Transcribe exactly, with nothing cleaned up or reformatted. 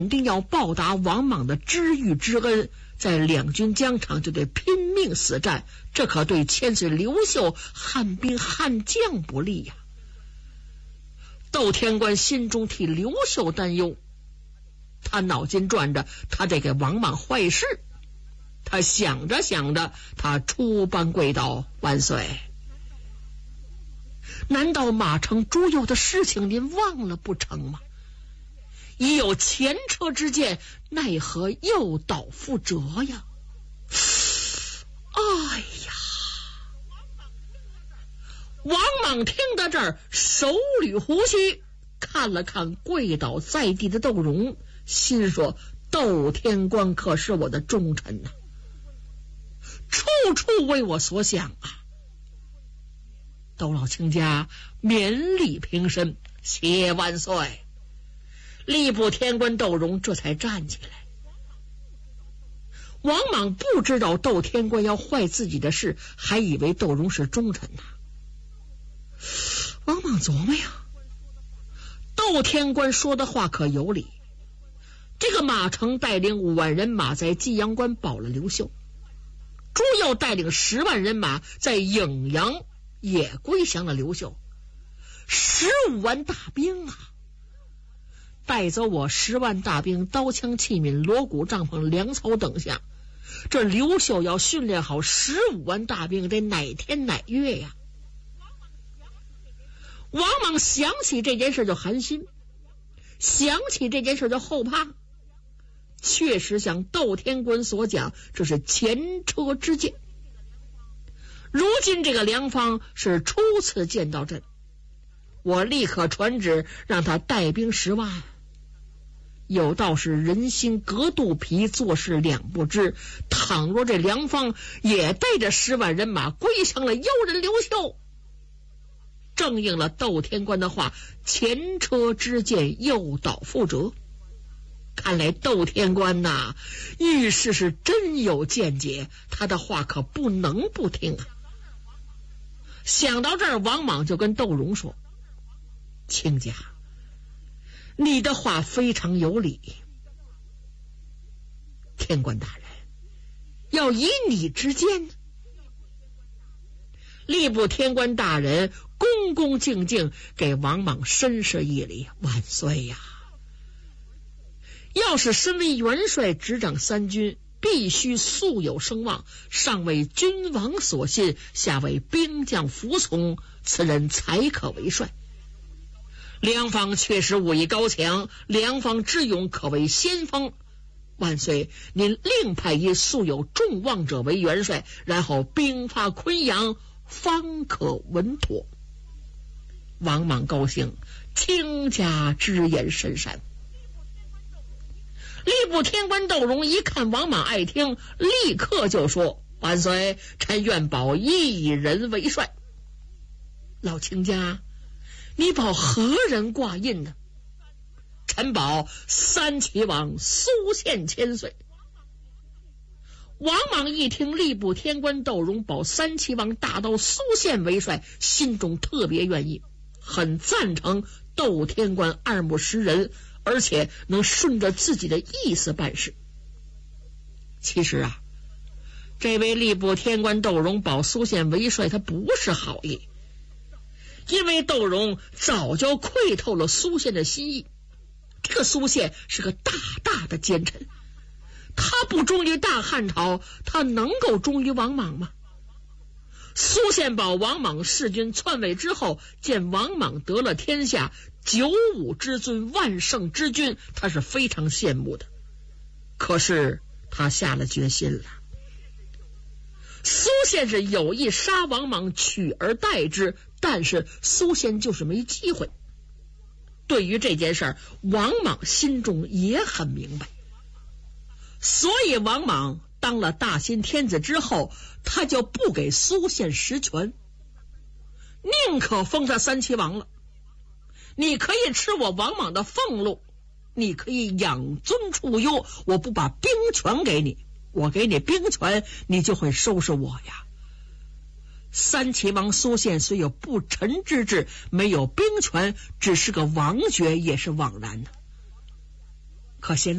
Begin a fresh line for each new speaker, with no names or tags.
定要报答王莽的知遇之恩，在两军疆场就得拼命死战，这可对千岁刘秀汉兵汉将不利呀、啊。窦天官心中替刘秀担忧，他脑筋转着，他得给王莽坏事。他想着想着，他出班跪倒：“万岁！难道马成、朱佑的事情您忘了不成吗？已有前车之鉴，奈何又蹈覆辙呀？”哎呀！王莽听到这儿，手捋胡须，看了看跪倒在地的窦融，心说：窦天官可是我的忠臣呐、啊，处处为我所想啊。窦老卿家勉力平身，谢万岁。吏部天官窦融这才站起来。王莽不知道窦天官要坏自己的事，还以为窦融是忠臣呢。王莽琢磨呀，窦天官说的话可有理。这个马成带领五万人马在济阳关保了刘秀，朱佑带领十万人马在颍阳也归降了刘秀，十五万大兵啊！带走我十万大兵，刀枪器皿、锣鼓帐篷、粮草等项，这刘秀要训练好十五万大兵，得哪天哪月呀？王莽想起这件事就寒心，想起这件事就后怕。确实像窦天官所讲，这是前车之鉴。如今这个梁方是初次见到朕，我立刻传旨让他带兵十万。有道是人心隔肚皮，做事两不知。倘若这梁方也带着十万人马归降了妖人刘秀，正应了窦天官的话，前车之鉴，又蹈覆辙。看来窦天官呐，遇事是真有见解，他的话可不能不听啊。想到这儿，王莽就跟窦融说：“卿家，你的话非常有理，天官大人要以你之见。”吏部天官大人恭恭敬敬给王莽深施一礼：“万岁呀！要是身为元帅执掌三军，必须素有声望，上为君王所信，下为兵将服从，此人才可为帅。梁方确实武艺高强，梁方之勇可谓先锋。万岁，您另派一素有众望者为元帅，然后兵发昆阳，方可稳妥。”王莽高兴，卿家之言甚善。吏部天官窦融一看王莽爱听，立刻就说：“万岁，臣愿保一人为帅。”老卿家，你保何人挂印呢？臣保三齐王苏宪千岁。王莽一听吏部天官窦融保三齐王大刀苏宪为帅，心中特别愿意，很赞成窦天官爱慕识人，而且能顺着自己的意思办事。其实啊，这位吏部天官窦融保苏宪为帅，他不是好意，因为窦融早就窥透了苏宪的心意。这个苏宪是个大大的奸臣，他不忠于大汉朝，他能够忠于王莽吗？苏宪保王莽弑君篡位之后，见王莽得了天下，九五之尊，万圣之君，他是非常羡慕的。可是他下了决心了，苏宪是有意杀王莽，取而代之，但是苏宪就是没机会。对于这件事儿，王莽心中也很明白，所以王莽当了大新天子之后，他就不给苏宪实权，宁可封他三齐王了。你可以吃我王莽的俸禄，你可以养尊处优，我不把兵权给你，我给你兵权，你就会收拾我呀。三齐王苏宪虽有不臣之志，没有兵权，只是个王爵也是枉然的。 可现